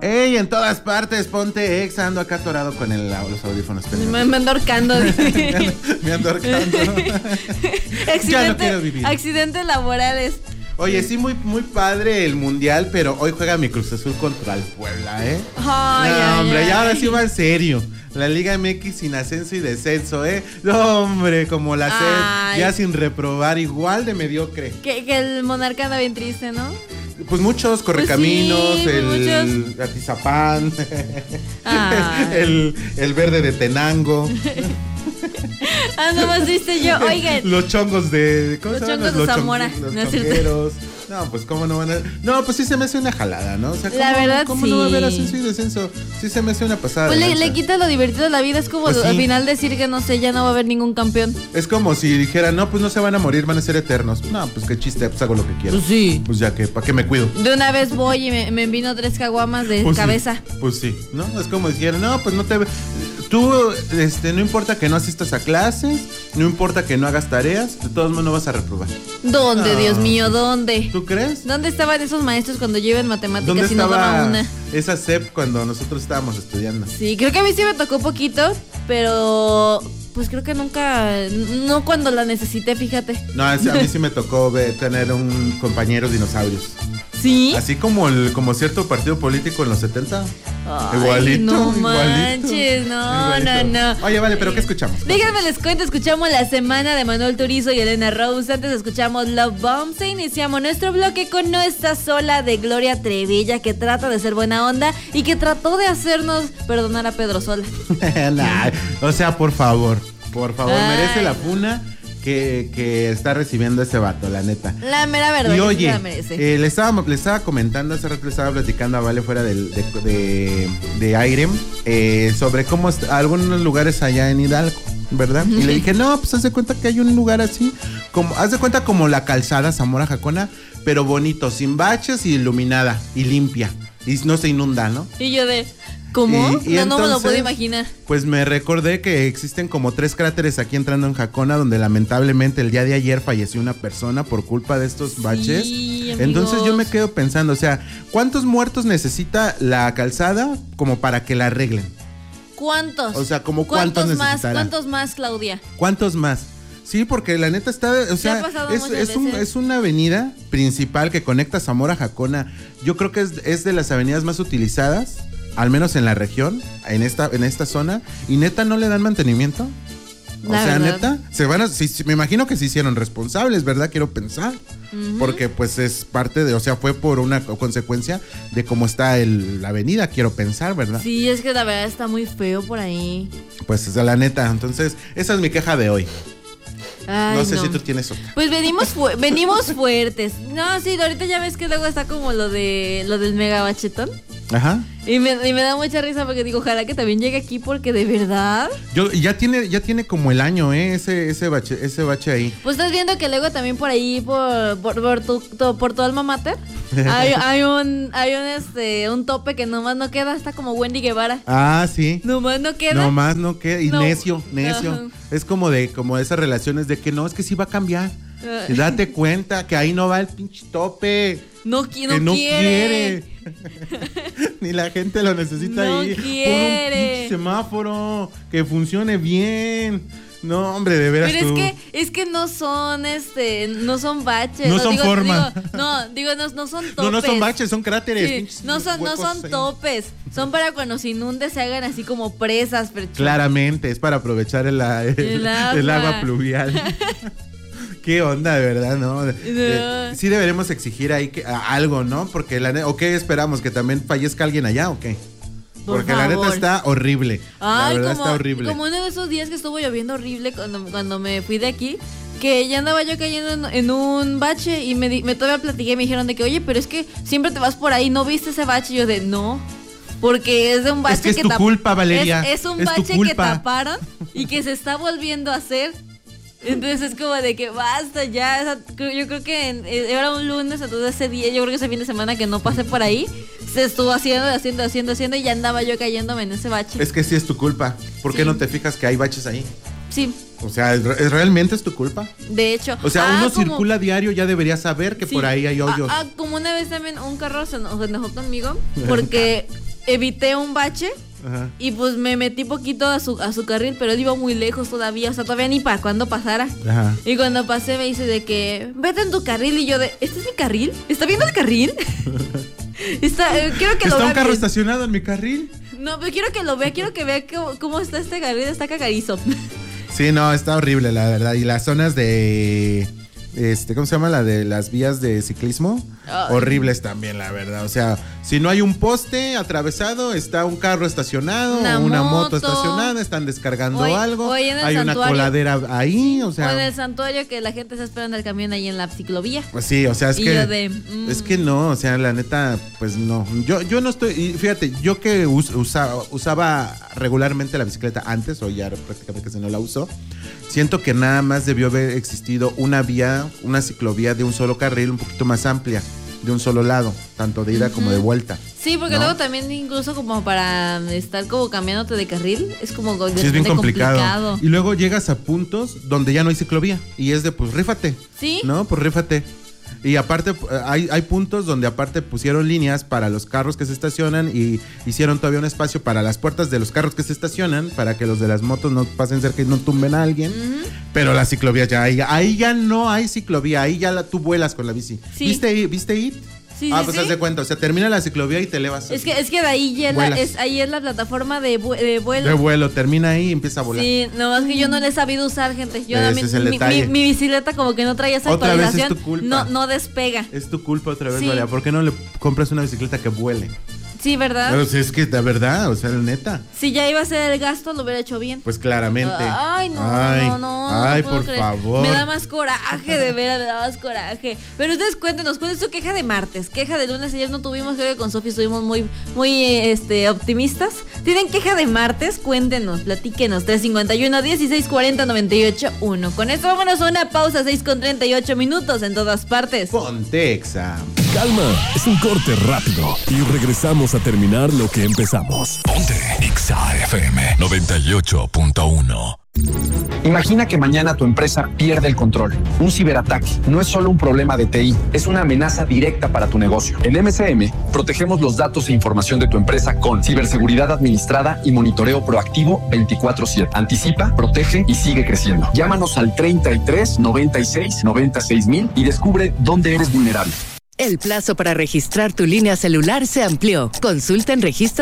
¡Ey! En todas partes, ponte ex. Ando acá atorado con los audífonos. Me ando ahorcando. Me ando ahorcando. Ya no quiero vivir. Accidentes laborales. Oye, sí, muy padre el mundial, pero hoy juega mi Cruz Azul contra el Puebla, ¿eh? Ay, no, hombre, ay, ya ahora ay. sí va en serio. La Liga MX sin ascenso y descenso, ¿eh? No, hombre, como la SED, ya sin reprobar, igual de mediocre. Que el Monarca anda bien triste, ¿no? Pues muchos correcaminos, Pues sí, el Atizapán, el verde de Tenango. Nomás viste yo, oigan. Los chongos de... ¿Cómo Los se llaman? chongos de Zamora. Los No es cierto. chongueros. No, pues cómo no van a... No, pues sí se me hace una jalada, ¿no? O sea, La verdad, ¿cómo sí. no va a haber ascenso y descenso? Sí se me hace una pasada. Pues de le lanza. quita lo divertido de la vida. Es como Pues sí. al final decir que no sé, ya no va a haber ningún campeón. Es como si dijeran, no, pues no se van a morir, van a ser eternos. No, pues qué chiste, pues hago lo que quiero. Pues sí. Pues ya que, ¿para qué me cuido? De una vez voy y me envino 3 caguamas de Pues cabeza. Sí, pues sí, ¿no? Es como si dijeran, no, pues no te... Tú, no importa que no asistas a clases, no importa que no hagas tareas, de todos modos no vas a reprobar. ¿Dónde, No, Dios mío, dónde? ¿Tú crees? ¿Dónde estaban esos maestros cuando yo iba en ¿Dónde matemáticas y no daba estaba una? esa SEP cuando nosotros estábamos estudiando? Sí, creo que a mí sí me tocó poquito, pero pues creo que nunca, no cuando la necesité, fíjate. No, a mí sí me tocó tener un compañero dinosaurios. ¿Sí? Así como cierto partido político en los 70. Ay, Igualito. no igualito. manches, no, Igualito. no. Oye, vale, pero ¿qué escuchamos? Déjenme les cuento, escuchamos La Semana de Manuel Turizo y Elena Rose. Antes escuchamos Love Bombs e iniciamos nuestro bloque con No Estás Sola de Gloria Trevi, que trata de ser buena onda y que trató de hacernos perdonar a Pedro Sola. Nah, o sea, por favor, Ay, merece la no. funa que está recibiendo ese vato, la neta. La mera verdad, Y que sí oye, la merece. le estaba comentando, hace rato le estaba platicando a Vale fuera de aire sobre cómo algunos lugares allá en Hidalgo, ¿verdad? Y le dije, no, pues haz de cuenta que hay un lugar así, haz de cuenta como la calzada Zamora Jacona, pero bonito, sin baches y iluminada y limpia. Y no se inunda, ¿no? Y yo de, ¿cómo? Y No me lo entonces, puedo imaginar. Pues me recordé que existen como 3 cráteres aquí entrando en Jacona, donde lamentablemente el día de ayer falleció una persona por culpa de estos baches. amigos. Entonces yo me quedo pensando, o sea, ¿cuántos muertos necesita la calzada como para que la arreglen? ¿Cuántos? O sea, como ¿cuántos más? necesitará? ¿Cuántos más, Claudia? ¿Cuántos más? Sí, porque la neta está, o sea, ha pasado muchas veces. es una avenida principal que conecta Zamora a Jacona. Yo creo que es de las avenidas más utilizadas, al menos en la región, en esta zona, y neta no le dan mantenimiento. O La sea, verdad. neta, me imagino que se hicieron responsables, ¿verdad? Quiero pensar. Porque pues es parte de, o sea, fue por una consecuencia de cómo está la avenida, quiero pensar, ¿verdad? Sí, es que la verdad está muy feo por ahí. Pues o sea, la neta, entonces, esa es mi queja de hoy. Ay, No sé si tú tienes otra. Pues venimos fuertes. No, sí, ahorita ya ves que luego está como lo del mega bachetón. Ajá. Y me da mucha risa porque digo, ojalá que también llegue aquí porque de verdad. Ya tiene como el año, ese bache ahí. Pues estás viendo que luego también por ahí, por tu alma mater, hay un tope que nomás no queda, está como Wendy Guevara. Ah, sí. Nomás no queda. Nomás no queda. Y No. necio. Ajá. Es como esas relaciones de que no, es que sí va a cambiar. Y date cuenta que ahí no va el pinche tope. No que quiere. Ni la gente lo necesita No ahí. quiere. Pon un pinche semáforo que funcione bien. No, hombre, de veras Pero tú. es que no son no son baches. No son forma. No son topes. No son baches, son cráteres. Sí, pinches no son huecos ahí. topes. Son para cuando se inunde se hagan así como presas. Claramente, es para aprovechar el agua pluvial. ¿Qué onda, de verdad, no? Sí deberemos exigir ahí algo, ¿no? Porque ¿o qué esperamos? ¿Que también fallezca alguien allá o qué? Porque la neta está horrible. Ay, la verdad está horrible. Como uno de esos días que estuvo lloviendo horrible cuando me fui de aquí, que ya andaba yo cayendo en un bache y me todavía platiqué y me dijeron de que, oye, pero es que siempre te vas por ahí, ¿no viste ese bache? Y yo de, no. Porque es de un bache es que es tu culpa, Valeria. Es un tu bache que culpa. taparon y que se está volviendo a hacer. Entonces es como de que basta ya. O sea, yo creo que era un lunes, entonces ese día, yo creo que ese fin de semana que no pasé por ahí, se estuvo haciendo y ya andaba yo cayéndome en ese bache. Es que sí es tu culpa. ¿Por qué no te fijas que hay baches ahí? Sí. O sea, ¿realmente es tu culpa? De hecho. O sea, uno circula diario, ya debería saber que sí. por ahí hay hoyos. Como una vez también un carro se enojó conmigo porque evité un bache. Ajá. Y pues me metí poquito a su carril, pero él iba muy lejos todavía, o sea, todavía ni para cuando pasara. Ajá. Y cuando pasé me dice de que, vete en tu carril, y yo de, ¿este es mi carril? ¿Está viendo el carril? Quiero que lo vea. ¿Está un carro bien. estacionado en mi carril? No, pero quiero que lo vea, quiero que vea cómo está este carril, está cagarizo. Sí, no, está horrible, la verdad. Y las zonas de... ¿cómo se llama? La de las vías de ciclismo. Ay. Horribles también, la verdad. O sea, si no hay un poste atravesado, está un carro estacionado, una moto estacionada, están descargando algo. Hoy en el hay una coladera ahí, o sea. O en el santuario que la gente está esperando el camión ahí en la ciclovía. Pues sí, o sea, es y que. Yo de, Es que no, o sea, la neta, pues no. Yo no estoy. Y fíjate, yo que usaba regularmente la bicicleta antes, o ya prácticamente casi no la uso. Siento que nada más debió haber existido una ciclovía de un solo carril un poquito más amplia, de un solo lado, tanto de ida como de vuelta. Sí, porque ¿no? luego también incluso como para estar como cambiándote de carril, es como sí, es bien complicado. Y luego llegas a puntos donde ya no hay ciclovía y es de pues rífate. Sí. ¿No? Pues rífate. Y aparte hay puntos donde aparte pusieron líneas para los carros que se estacionan y hicieron todavía un espacio para las puertas de los carros que se estacionan para que los de las motos no pasen cerca y no tumben a alguien. Pero la ciclovía ya ahí ya no hay ciclovía, ahí ya tú vuelas con la bici. Sí. ¿Viste IT? Sí, pues haz de cuenta, o sea, termina la ciclovía y te elevas. Es que de ahí ya ahí es la plataforma de vuelo. De vuelo, termina ahí y empieza a volar. Sí, no, es que yo no le he sabido usar, gente. Yo Ese es el detalle. mi bicicleta como que no traía esa otra actualización. vez es tu culpa. No despega. Es tu culpa otra vez, Sí. María. ¿Por qué no le compras una bicicleta que vuele? Sí, ¿verdad? Pero si es que de verdad, o sea, neta. Si ya iba a ser el gasto, lo hubiera hecho bien. Pues claramente. Ay, no Ay, puedo por creer. favor. Me da más coraje, de veras, me da más coraje. Pero ustedes cuéntenos, ¿cuál es su queja de martes? Queja de lunes, ayer no tuvimos, creo que con Sofi estuvimos muy optimistas. ¿Tienen queja de martes? Cuéntenos, platíquenos. 351-1640-98-1. Con esto vámonos a una pausa, 6:38 minutos en todas partes. Ponte Exa. Calma, es un corte rápido y regresamos a terminar lo que empezamos. Ponte Exa FM 98.1. Imagina que mañana tu empresa pierde el control. Un ciberataque no es solo un problema de TI, es una amenaza directa para tu negocio. En MCM, protegemos los datos e información de tu empresa con ciberseguridad administrada y monitoreo proactivo 24/7. Anticipa, protege y sigue creciendo. Llámanos al 33 96 96 mil y descubre dónde eres vulnerable. El plazo para registrar tu línea celular se amplió. Consulta en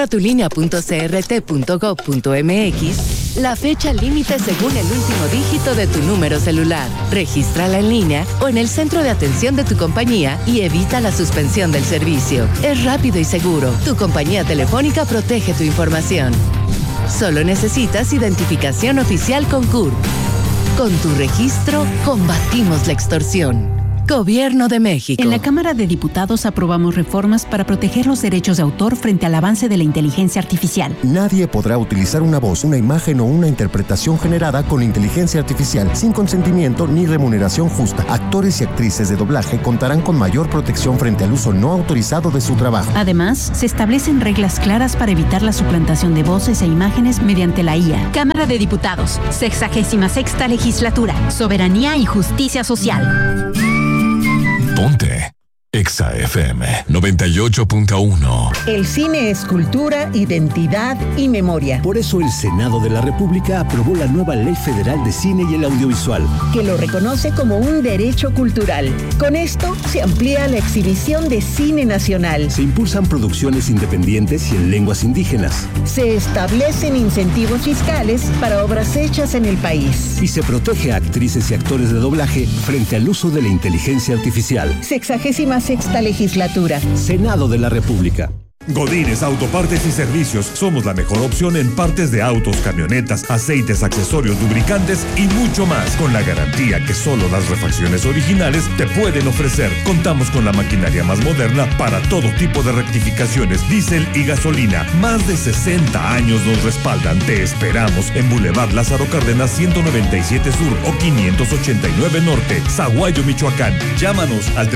registratulinea.crt.gov.mx la fecha límite según el último dígito de tu número celular. Regístrala en línea o en el centro de atención de tu compañía y evita la suspensión del servicio. Es rápido y seguro. Tu compañía telefónica protege tu información. Solo necesitas identificación oficial con CURP. Con tu registro, combatimos la extorsión. Gobierno de México. En la Cámara de Diputados aprobamos reformas para proteger los derechos de autor frente al avance de la inteligencia artificial. Nadie podrá utilizar una voz, una imagen o una interpretación generada con inteligencia artificial sin consentimiento ni remuneración justa. Actores y actrices de doblaje contarán con mayor protección frente al uso no autorizado de su trabajo. Además, se establecen reglas claras para evitar la suplantación de voces e imágenes mediante la IA. Cámara de Diputados, 66ª Legislatura, Soberanía y Justicia Social. Ponte Exa FM 98.1. El cine es cultura, identidad y memoria. Por eso el Senado de la República aprobó la nueva Ley Federal de Cine y el Audiovisual, que lo reconoce como un derecho cultural. Con esto se amplía la exhibición de cine nacional. Se impulsan producciones independientes y en lenguas indígenas. Se establecen incentivos fiscales para obras hechas en el país. Y se protege a actrices y actores de doblaje frente al uso de la inteligencia artificial. 66ª Legislatura. Senado de la República. Godínez Autopartes y Servicios. Somos la mejor opción en partes de autos, camionetas, aceites, accesorios, lubricantes y mucho más, con la garantía que solo las refacciones originales te pueden ofrecer. Contamos con la maquinaria más moderna para todo tipo de rectificaciones, diésel y gasolina. Más de 60 años nos respaldan. Te esperamos en Boulevard Lázaro Cárdenas 197 Sur o 589 Norte, Zaguayo, Michoacán. Llámanos al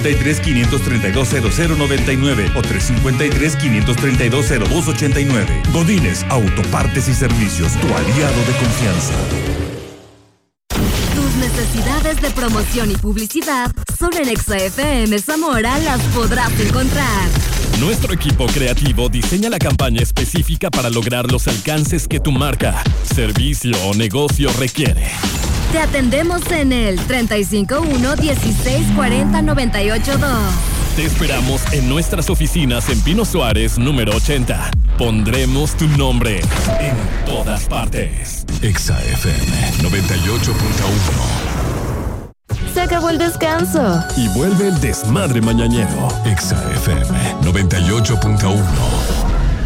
353-532-0099 o 353-532-0289. Godínez Autopartes y Servicios, tu aliado de confianza. Tus necesidades de promoción y publicidad solo en Exa FM Zamora las podrás encontrar. Nuestro equipo creativo diseña la campaña específica para lograr los alcances que tu marca, servicio o negocio requiere. Te atendemos en el 351-1640-982. Te esperamos en nuestras oficinas en Pino Suárez, número 80. Pondremos tu nombre en todas partes. Exa FM 98.1. Se acabó el descanso. Y vuelve el desmadre mañanero. Exa FM 98.1.